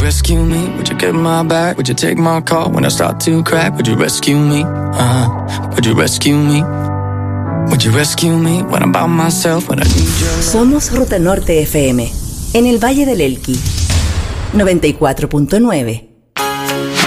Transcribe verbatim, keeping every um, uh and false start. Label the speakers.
Speaker 1: rescue me? Would you get my back? Would you take my call when I start to crack? Would you rescue me? Uh-huh. Would you rescue me? Would you rescue me when I'm by myself? When I need your love?
Speaker 2: Somos Ruta Norte F M, en el Valle del Elqui, noventa y cuatro punto nueve.